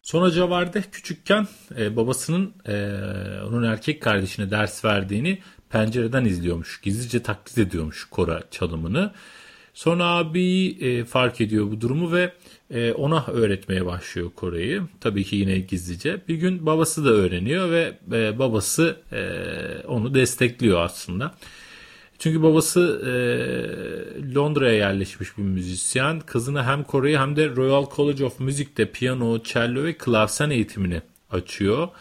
Sonra Cavardeh küçükken babasının onun erkek kardeşine ders verdiğini pencereden izliyormuş. Gizlice taklit ediyormuş kora çalımını. Sonra abi fark ediyor bu durumu ve ona öğretmeye başlıyor Kore'yi. Tabii ki yine gizlice. Bir gün babası da öğreniyor ve babası onu destekliyor aslında. Çünkü babası Londra'ya yerleşmiş bir müzisyen. Kızına hem Kore'yi hem de Royal College of Music'te piyano, cello ve klavsen eğitimini açıyor.